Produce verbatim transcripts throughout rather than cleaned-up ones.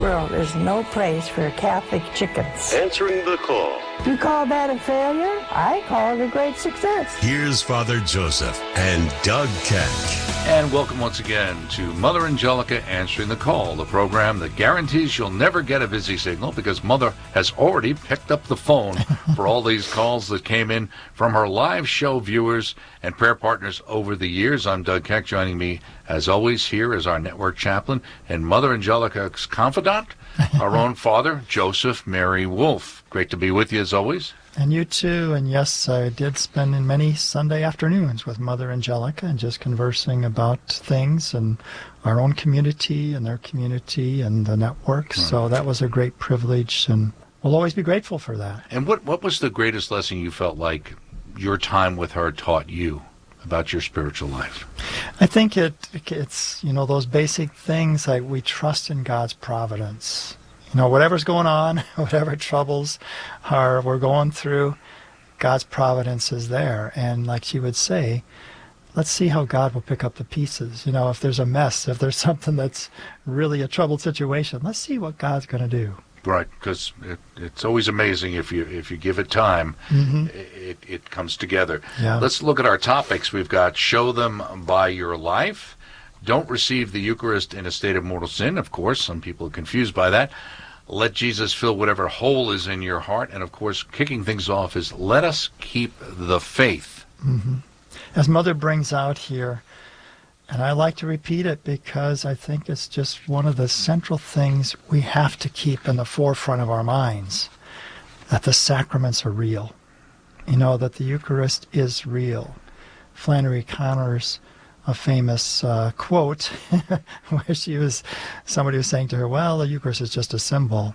world is no place for Catholic chickens. Answering the call. You call that a failure? I call it a great success. Here's Father Joseph and Doug Keck. And welcome once again to Mother Angelica Answering the Call, the program that guarantees you'll never get a busy signal because Mother has already picked up the phone for all these calls that came in from her live show viewers and prayer partners over the years. I'm Doug Keck. Joining me, as always, here is our network chaplain and Mother Angelica's confidant, our own Father Joseph Mary Wolf. Great to be with you, as always. And you too. And yes, I did spend in many Sunday afternoons with Mother Angelica and just conversing about things and our own community and their community and the network. Right. So that was a great privilege, and we'll always be grateful for that. And what, what was the greatest lesson you felt like your time with her taught you about your spiritual life? I think it it's, you know, those basic things like we trust in God's providence. You know, whatever's going on, whatever troubles are we're going through, God's providence is there. And like she would say, let's see how God will pick up the pieces. You know, if there's a mess, if there's something that's really a troubled situation, let's see what God's going to do. Right, because it, it's always amazing if you if you give it time, mm-hmm. it, it comes together. Yeah. Let's look at our topics. We've got show them by your life. Don't receive the Eucharist in a state of mortal sin. Of course, some people are confused by that. Let Jesus fill whatever hole is in your heart. And, of course, kicking things off is let us keep the faith. Mm-hmm. As Mother brings out here, and I like to repeat it because I think it's just one of the central things we have to keep in the forefront of our minds, that the sacraments are real. You know, that the Eucharist is real. Flannery Connor's a famous uh, quote where she was, somebody was saying to her, well, the Eucharist is just a symbol.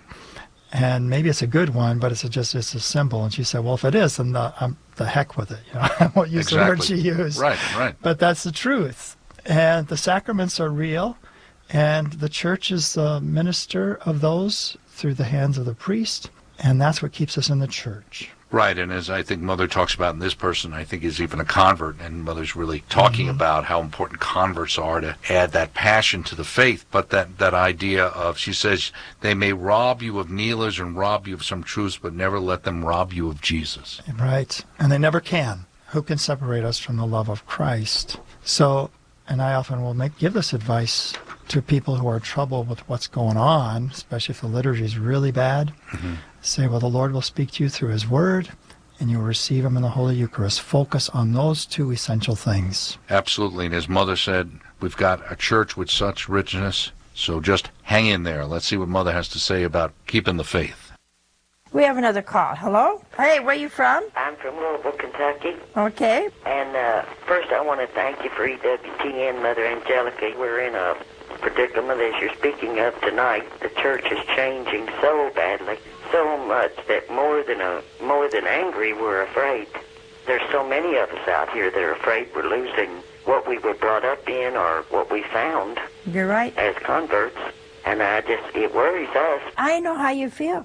And maybe it's a good one, but it's a, just it's a symbol. And she said, well, if it is, then the, um, the heck with it. You know, I won't use exactly. the word she used. Right, right. But that's the truth. And the sacraments are real, and the church is the minister of those through the hands of the priest, and that's what keeps us in the church. Right, and as I think Mother talks about in this person, I think is even a convert, and Mother's really talking mm-hmm. about how important converts are to add that passion to the faith, but that, that idea of, she says, they may rob you of kneelers and rob you of some truths, but never let them rob you of Jesus. Right, and they never can. Who can separate us from the love of Christ? So, and I often will make give this advice to people who are troubled with what's going on, especially if the liturgy is really bad. Mm-hmm. Say, well, the Lord will speak to you through His Word, and you will receive Him in the Holy Eucharist. Focus on those two essential things. Absolutely, and as Mother said, we've got a church with such richness, so just hang in there. Let's see what Mother has to say about keeping the faith. We have another call. Hello? Hey, where are you from? I'm from Louisville, Kentucky. Okay. And uh, first I want to thank you for E W T N, Mother Angelica. We're in a predicament, as you're speaking of tonight. The church is changing so badly, so much that more than a, more than angry, we're afraid. There's so many of us out here that are afraid we're losing what we were brought up in or what we found. You're right. As converts. And I just, it worries us. I know how you feel.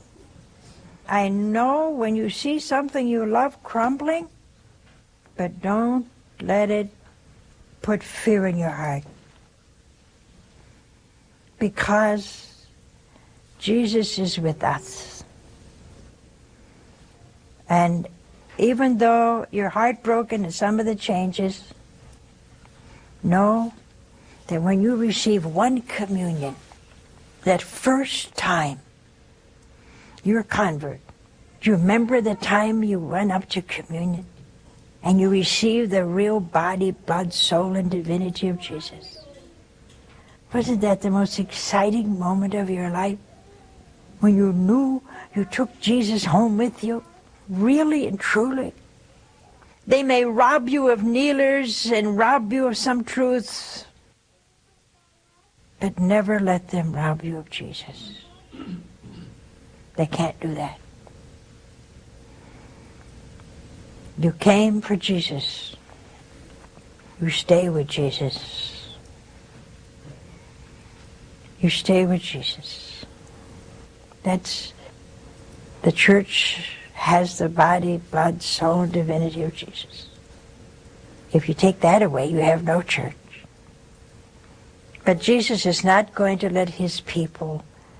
I know when you see something you love crumbling, but don't let it put fear in your heart. Because Jesus is with us. And even though you're heartbroken at some of the changes, know that when you receive one communion, that first time, you're a convert. Do you remember the time you went up to communion and you received the real body, blood, soul, and divinity of Jesus? Wasn't that the most exciting moment of your life? When you knew you took Jesus home with you, really and truly? They may rob you of kneelers and rob you of some truths, but never let them rob you of Jesus. They can't do that. You came for Jesus. You stay with Jesus. You stay with Jesus. That's, the church has the body, blood, soul, and divinity of Jesus. If you take that away, you have no church. But Jesus is not going to let His people